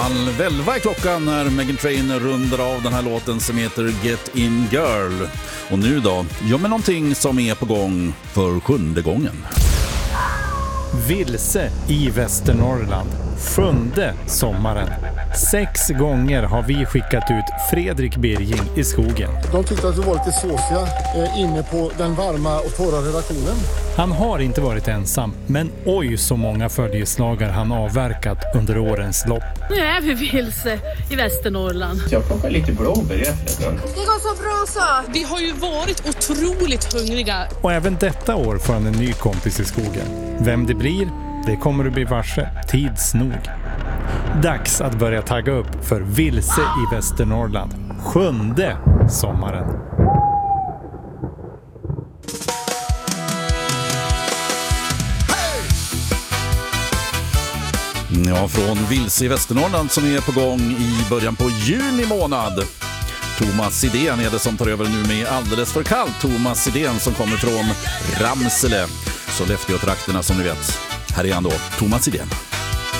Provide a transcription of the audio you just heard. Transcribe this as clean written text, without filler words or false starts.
11 är klockan när Meghan Trainor rundar av den här låten som heter Get In Girl. Och nu då, gör med någonting som är på gång för 7:e gången. Vilse i Västernorrland. 7:e sommaren. 6 gånger har vi skickat ut Fredrik Birging i skogen. De tyckte att vi var lite såsiga inne på den varma och torra redaktionen. Han har inte varit ensam, men oj så många följeslagar han avverkat under årens lopp. Nu är vi vilse i Västernorrland. Jag plockar lite blåbär i äpplet. Det går så bra så. Vi har ju varit otroligt hungriga. Och även detta år får han en ny kompis i skogen. Vem det blir, det kommer du bli varse tids nog. Dags att börja tagga upp för Vilse i Västernorrland. 7:e sommaren. Ja, från Vilse i Västernorrland som är på gång i början på juni månad. Thomas Sidén är det som tar över nu med Alldeles för kallt. Thomas Sidén som kommer från Ramsele, Sollefteå-trakterna som ni vet. Här är han då, Thomas Sidén.